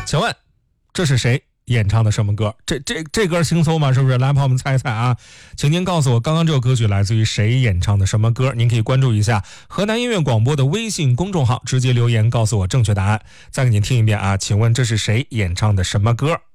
请问这是谁演唱的什么歌？这歌轻松吗？是不是？来，朋友们猜一猜啊！请您告诉我，刚刚这首歌曲来自于谁演唱的什么歌？您可以关注一下河南音乐广播的微信公众号，直接留言告诉我正确答案。再给您听一遍啊！请问这是谁演唱的什么歌？